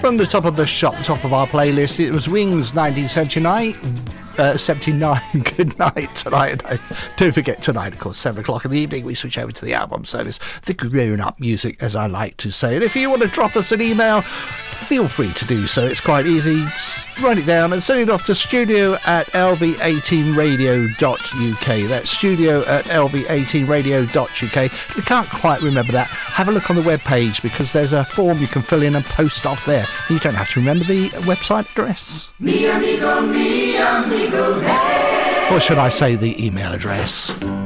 from the top of the shop, top of our playlist, it was Wings 1979. 79. Good night tonight. Don't forget tonight, of course, 7 o'clock in the evening, we switch over to the album service, the grown-up music, as I like to say. And if you want to drop us an email, feel free to do so. It's quite easy. Write it down and send it off to studio@lv18radio.uk. That's studio@lv18radio.uk. If you can't quite remember that, have a look on the webpage, because there's a form you can fill in and post off there. You don't have to remember the website address. Mi amigo, hey. Or should I say the email address?